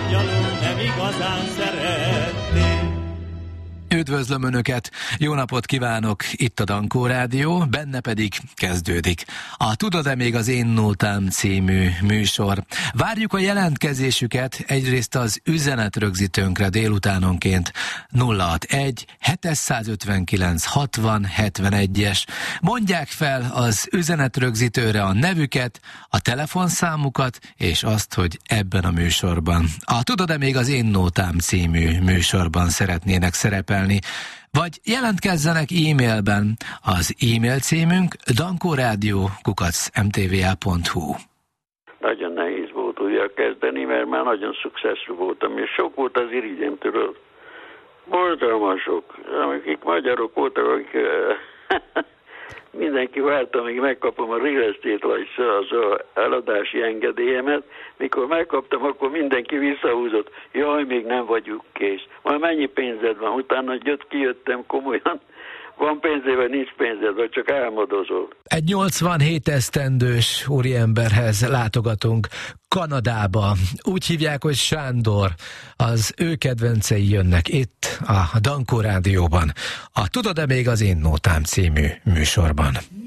angyalok nem igazán szerették. Üdvözlöm Önöket, jó napot kívánok, itt a Dankó Rádió, benne pedig kezdődik a Tudod-e még az én nótám című műsor. Várjuk a jelentkezésüket egyrészt az üzenetrögzítőnkre délutánonként 061 759 60 71-es. Mondják fel az üzenetrögzítőre a nevüket, a telefonszámukat és azt, hogy ebben a műsorban, a Tudod-e még az én nótám című műsorban szeretnének szerepelni. Vagy jelentkezzenek e-mailben. Az e-mail címünk dankoradio@mtva.hu. Nagyon nehéz volt újra kezdeni, mert már nagyon successful voltam, és sok volt az irigyem, tudod. Borzalmasok, akik magyarok voltak, akik mindenki várta, amíg megkapom a real estate az eladási engedélyemet. Mikor megkaptam, akkor mindenki visszahúzott. Jaj, még nem vagyunk kész. Majd mennyi pénzed van? Utána kijöttem komolyan. Van pénzed, vagy nincs pénzed, vagy csak álmodozol. Egy 87 esztendős úriemberhez látogatunk Kanadába. Úgy hívják, hogy Sándor. Az ő kedvencei jönnek itt a Dankó Rádióban. A Tudod-e még az én nótám című műsorban.